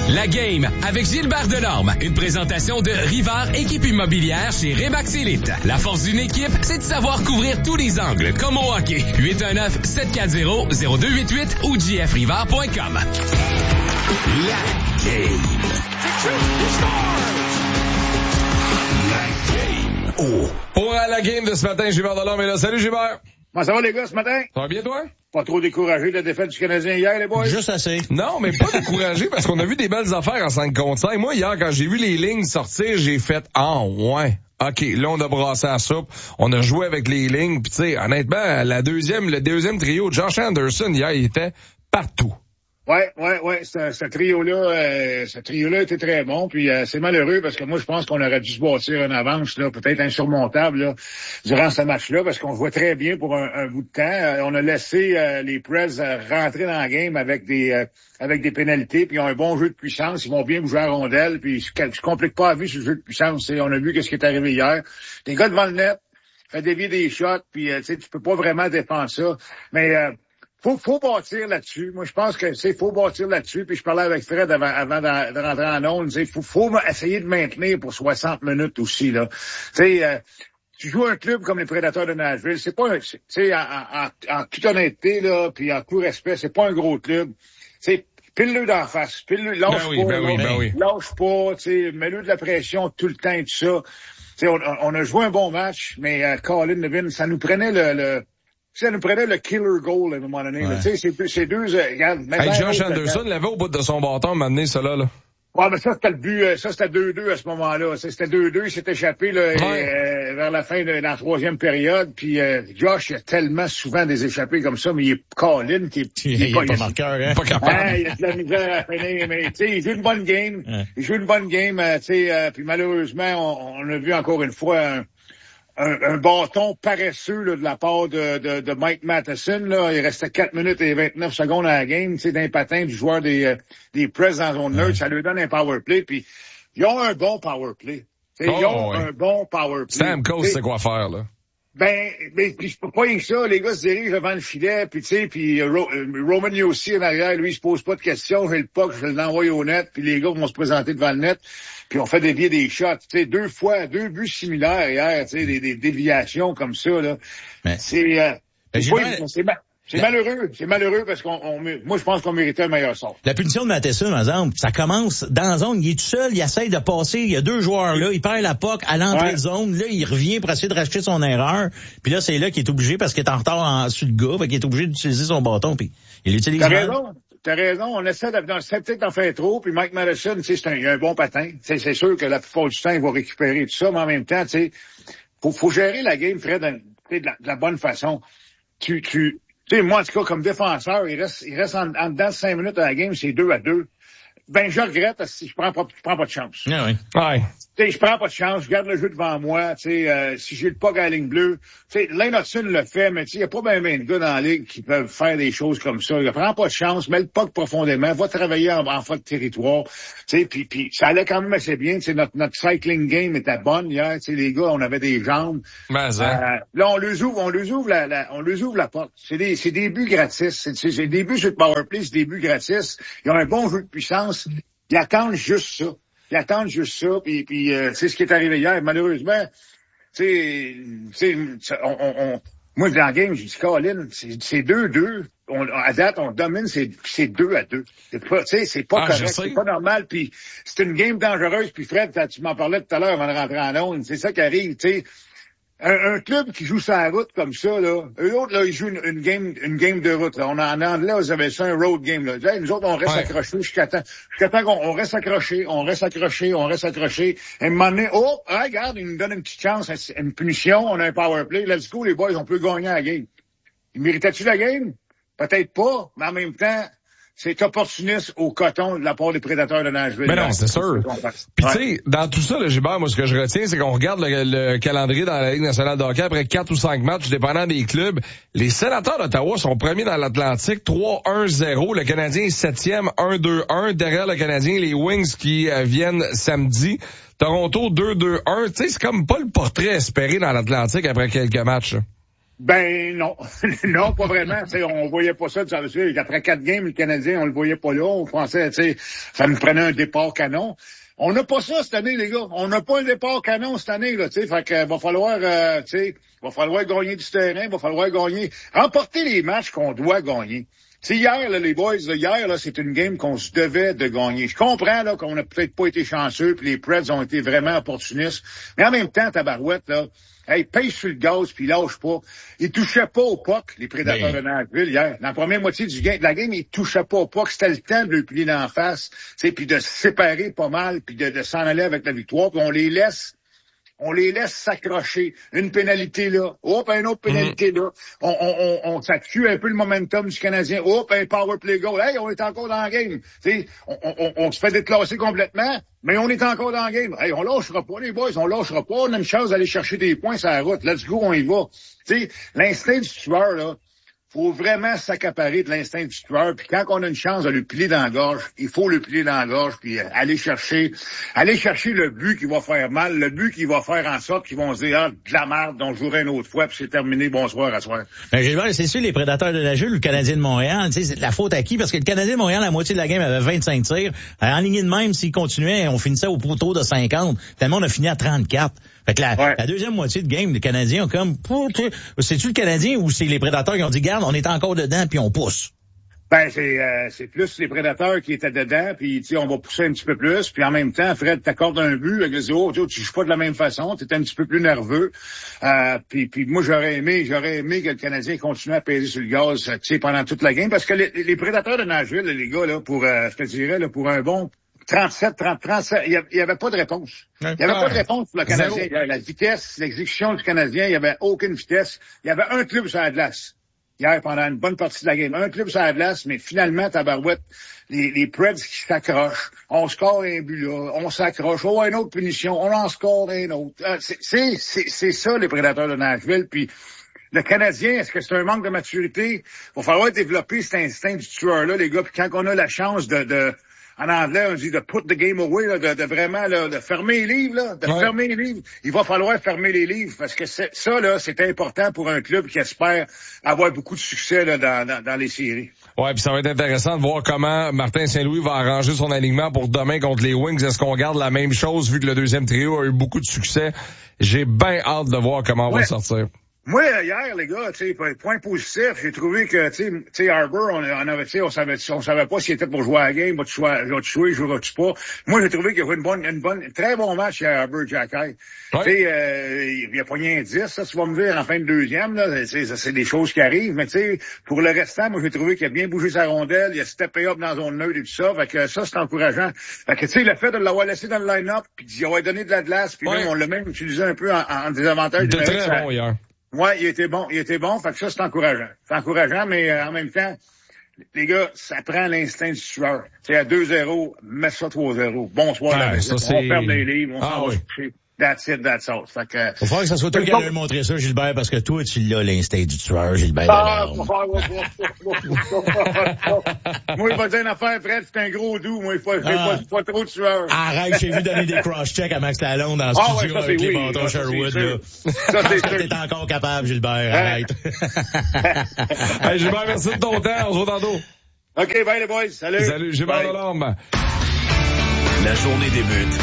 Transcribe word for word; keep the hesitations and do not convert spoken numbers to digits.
La Game avec Gilbert Delorme. Une présentation de Rivard Équipe Immobilière chez Remax Elite. La force d'une équipe, c'est de savoir couvrir tous les angles, comme au hockey. huit un neuf, sept quatre zéro, zéro deux huit huit ou j f rivard point com. La Game. La Game. Oh. Pour la Game de ce matin, Gilbert Delorme est là. Salut Gilbert. Comment ça va les gars ce matin? Ça va bien toi? Pas trop découragé de la défaite du Canadien hier, les boys? Juste assez. Non, mais pas découragé parce qu'on a vu des belles affaires en cinq contre cinq. Moi, hier, quand j'ai vu les lignes sortir, j'ai fait « Ah, ouais. OK, là, on a brassé la soupe. On a joué avec les lignes. » Puis tu sais, honnêtement, la deuxième, le deuxième trio, Josh Anderson, hier, il était partout. Ouais, ouais, ouais, ce, ce trio-là, euh, ce trio-là était très bon, puis euh, c'est malheureux parce que moi, je pense qu'on aurait dû se bâtir une avance, là, peut-être insurmontable, là, durant ce match-là, parce qu'on voit très bien pour un, un bout de temps. Euh, on a laissé euh, les Preds euh, rentrer dans la game avec des euh, avec des pénalités, puis ils ont un bon jeu de puissance, ils vont bien bouger à rondelle, puis je, je complique pas la vie sur le jeu de puissance. On a vu qu'est-ce qui est arrivé hier. Les gars devant le net, fait dévier des shots, puis euh, tu sais, tu peux pas vraiment défendre ça, mais euh, Faut, faut bâtir là-dessus. Moi, je pense que c'est faut bâtir là-dessus. Puis je parlais avec Fred avant, avant de, de rentrer en onde. Il faut, faut essayer de maintenir pour soixante minutes aussi, là. Tu sais, euh, tu joues un club comme les Prédateurs de Nashville. C'est pas, tu sais, en, en, en toute honnêteté, là, puis en tout respect, c'est pas un gros club. C'est pile-le d'en face. Pile-le, lâche ben oui, pas. Ben oui, ben oui. Lâche pas, tu sais, mets-le de la pression tout le temps et tout ça. Tu sais, on, on a joué un bon match, mais euh, Colin Levin, ça nous prenait le... le ça nous prenait le killer goal à un moment donné. Ouais. Tu sais, c'est, c'est deux... Euh, regarde, hey, Josh Anderson l'avait au bout de son bâton à un moment donné, ça là. là. Ouais, mais ça, c'était le but. Ça, c'était deux deux à ce moment-là. C'était deux deux. Il s'est échappé là, ouais. euh, vers la fin de la troisième période. Puis euh, Josh, il a tellement souvent des échappés comme ça, mais il est Colin qui est... Il, il, il est pas, pas marqueur, hein? Pas capable. Ah, il a de la misère à finir. Mais tu sais, il joue une bonne game. Ouais. Il joue une bonne game. Euh, tu sais, euh, puis malheureusement, on, on a vu encore une fois... Un, Un, un bâton paresseux là, de la part de, de, de Mike Matheson. Là. Il restait quatre minutes et vingt-neuf secondes à la game, d'un patin du joueur des, euh, des Preds dans zone neutre. Ouais. Ça lui donne un power play. Puis ils ont un bon power play. T'sais, oh, ils ont ouais. un bon power play. Sam Coase sait quoi faire, là. Ben, mais puis je peux pas rien que ça. Les gars se dirigent devant le filet, puis tu sais, puis Ro- Roman Yossi en arrière, lui, il se pose pas de questions. J'ai le puck, je l'envoie au net, puis les gars vont se présenter devant le net, puis on fait dévier des shots. Tu sais, deux fois, deux buts similaires hier, tu sais, des, des déviations comme ça, là. Mais... C'est, euh, ben, c'est, pas, c'est, ma- c'est la... malheureux. C'est malheureux parce qu'on, on, moi, je pense qu'on méritait un meilleur sort. La punition de Matheson, par exemple, ça commence dans la zone. Il est tout seul, il essaye de passer. Il y a deux joueurs là. Il perd la puck à l'entrée ouais. de zone. Là, il revient pour essayer de racheter son erreur. Puis là, c'est là qu'il est obligé parce qu'il est en retard en, sur le gars. Fait qu'il est obligé d'utiliser son bâton. Puis il l'utilise. T'as raison. T'as raison. On essaie de, dans le sceptique d'en faire trop. Puis Mike Matheson, tu sais, c'est un, il a un bon patin. T'sais, c'est sûr que la plupart du temps, il va récupérer tout ça. Mais en même temps, tu sais, faut, faut gérer la game, Fred, de, de, la, de la bonne façon. Tu, tu, Tu sais, moi, en tout cas, comme défenseur, il reste, il reste en, en dedans de cinq minutes à la game, c'est deux à deux. Ben, je regrette parce que je prends pas, je prends pas de chance. Ah oui. Ouais. Tu sais, je prends pas de chance, je garde le jeu devant moi, tu sais, euh, si j'ai le puck à la ligne bleue. Tu sais, Lane Hudson le fait, mais tu sais, il y a pas bien ben de gars dans la ligue qui peuvent faire des choses comme ça. Il prend pas de chance, met le puck profondément, va travailler en, en fin de territoire. Tu sais, puis, puis ça allait quand même assez bien. Tu sais, notre, notre cycling game était bonne hier. Tu sais, les gars, on avait des jambes. Mais, euh, là, on les ouvre, on les ouvre la, la on les ouvre la porte. C'est des, c'est des buts gratis. C'est, c'est, c'est des buts sur le powerplay, c'est des buts gratis. Ils ont un bon jeu de puissance. Ils attendent juste ça. Ils attendent juste ça, puis, puis euh, c'est ce qui est arrivé hier. Malheureusement, tu sais, on, on, on, moi, dans le game, j'ai dit, Colin, c'est, c'est deux deux. On, à date, on domine, c'est, c'est deux à deux. C'est pas, tu sais, c'est pas ah, correct, c'est pas normal. Puis c'est une game dangereuse. Puis Fred, tu m'en parlais tout à l'heure avant de rentrer en onde. C'est ça qui arrive, tu sais. Un, un club qui joue sur la route comme ça, là, eux autres, là, ils jouent une, une game, une game de route, là. On en, en anglais, vous avez ça, un road game, là. Nous autres, on reste ouais. accrochés jusqu'à temps, jusqu'à temps qu'on on reste accrochés, on reste accrochés, on reste accrochés. Et à un moment donné, oh, ah, regarde, ils nous donnent une petite chance, une punition, on a un power play. Let's go, les boys, on peut gagner la game. Ils méritaient-tu la game? Peut-être pas, mais en même temps, c'est opportuniste au coton de la part des Prédateurs de Nashville. Mais non, c'est sûr. Puis ouais. tu sais, dans tout ça, le Gilbert, moi, ce que je retiens, c'est qu'on regarde le, le calendrier dans la Ligue nationale de hockey après quatre ou cinq matchs, dépendant des clubs. Les Sénateurs d'Ottawa sont premiers dans l'Atlantique, trois un zéro. Le Canadien est septième, un deux un. Derrière le Canadien, les Wings qui euh, viennent samedi. Toronto, deux deux un. Tu sais, c'est comme pas le portrait espéré dans l'Atlantique après quelques matchs. Là. Ben non, non, pas vraiment. T'sais, on voyait pas ça. Après quatre games, le Canadien, on le voyait pas là. On pensait, tu sais, ça nous prenait un départ canon. On n'a pas ça cette année, les gars. On n'a pas un départ canon cette année, là. Tu sais, fait que va falloir, euh, tu sais, va falloir gagner du terrain, va falloir gagner, remporter les matchs qu'on doit gagner. Tu sais, hier, là, les boys, là, hier, là, c'est une game qu'on se devait de gagner. Je comprends, là, qu'on n'a peut-être pas été chanceux, puis les Preds ont été vraiment opportunistes. Mais en même temps, tabarouette, là, hey, pèse sur le gaz, puis lâche pas. Ils touchaient pas au puck, les prédateurs ben... de Nashville, hier. Dans la première moitié du game, de la game, ils touchaient pas au puck. C'était le temps de le plier d'en face, tu sais, puis de se séparer pas mal, puis de, de s'en aller avec la victoire, puis on les laisse On les laisse s'accrocher. Une pénalité là. Hop, une autre pénalité mm-hmm. là. On, on, on, on ça tue un peu le momentum du Canadien. Hop, un power play goal. Hey, on est encore dans le game. T'sais, on, on, on se fait déclasser complètement, mais on est encore dans le game. Hey, on lâchera pas, les boys, on lâchera pas. On a une chance d'aller chercher des points sur la route. Let's go, on y va. T'sais, l'instinct du tueur, là, faut vraiment s'accaparer de l'instinct du tueur, puis quand on a une chance de le plier dans la gorge, il faut le plier dans la gorge, puis aller chercher, aller chercher le but qui va faire mal, le but qui va faire en sorte qu'ils vont se dire, ah, de la merde, on jouera une autre fois, puis c'est terminé, bonsoir, à soir. Ben, Gilbert, c'est sûr, les prédateurs de la Jules, le Canadien de Montréal, tu sais, c'est de la faute à qui? Parce que le Canadien de Montréal, la moitié de la game avait vingt-cinq tirs. En ligne de même, s'il continuait, on finissait au poteau de cinquante. Tellement on a fini à trente-quatre. Fait que la, ouais. la deuxième moitié de game, les Canadiens ont comme, c'est-tu le Canadien ou c'est les prédateurs qui ont dit, garde, on est encore dedans puis on pousse? Ben, c'est, euh, c'est plus les prédateurs qui étaient dedans, puis tu sais, on va pousser un petit peu plus, puis en même temps, Fred t'accorde un but, avec les oh, tu joues pas de la même façon, t'es un petit peu plus nerveux, euh, puis, puis moi j'aurais aimé, j'aurais aimé que le Canadien continue à peser sur le gaz, tu sais, pendant toute la game, parce que les, les prédateurs de Nashville, les gars, là, pour, euh, je te dirais, là, pour un bon trente-sept, trente, trente-sept, il n'y avait pas de réponse. Il n'y avait pas de réponse pour le Canadien. La vitesse, l'exécution du Canadien, il n'y avait aucune vitesse. Il y avait un club sur la glace. Hier, pendant une bonne partie de la game. Un club sur la glace, mais finalement, tabarouette, les, les Preds qui s'accrochent. On score un but là, on s'accroche. Oh, une autre punition, on en score un autre. C'est, c'est, c'est, c'est ça, les prédateurs de Nashville. Puis, le Canadien, est-ce que c'est un manque de maturité? Il va falloir développer cet instinct du tueur-là, les gars. Puis quand on a la chance de, de en anglais, on dit de put the game away, là, de, de vraiment là, de fermer les livres, là, de ouais. fermer les livres. Il va falloir fermer les livres parce que c'est, ça, là, c'est important pour un club qui espère avoir beaucoup de succès là, dans, dans, dans les séries. Ouais, puis ça va être intéressant de voir comment Martin Saint-Louis va arranger son alignement pour demain contre les Wings. Est-ce qu'on garde la même chose vu que le deuxième trio a eu beaucoup de succès? J'ai bien hâte de voir comment on ouais. va sortir. Moi, hier, les gars, tu sais, point positif, j'ai trouvé que, tu sais, Harbour, on, on avait, tu sais, on savait, on savait pas s'il était pour jouer à la game, va-tu jouer, joueras-tu pas. Moi, j'ai trouvé qu'il y avait une bonne, une bonne, très bon match chez Harbour, Jacky. Ouais. Tu sais, euh, il a pogné un dix, ça, tu vas me dire, en fin de deuxième, là, tu sais, ça, c'est des choses qui arrivent, mais tu sais, pour le restant, moi, j'ai trouvé qu'il a bien bougé sa rondelle, il a steppé up dans la zone neutre et tout ça, fait que ça, c'est encourageant. Fait que, tu sais, le fait de l'avoir laissé dans le line-up, puis d'y avoir donné de la glace, puis ouais. même, on l'a même utilisé un peu en, en désavantage. De très bon, hier. Ouais, il était bon, il était bon, fait que ça, c'est encourageant. C'est encourageant, mais euh, en même temps, les gars, ça prend l'instinct du tueur. C'est à deux zéro, mets ça trois zéro. Bonsoir, ah, la ça, on perd les livres, on ah, s'en oui. va se coucher. That's it, that's all. Fait que, faut falloir que ça soit toi qui allais montrer ça, Gilbert, parce que toi, tu l'as, l'instinct du tueur, Gilbert. Ah, moi, il va dire une affaire, Fred, c'est un gros doux. Moi, il faut, ah. pas, pas trop de tueur. Arrête, j'ai vu donner des cross-checks à Max Talon dans le ah, studio ouais, avec oui, les bâtons Sherwood, là. Ça, c'est sûr. T'es encore capable, Gilbert, arrête. Hey, Gilbert, merci de ton temps. On se voit tantôt. OK, bye les boys. Salut. Salut, Gilbert Delorme. La journée débute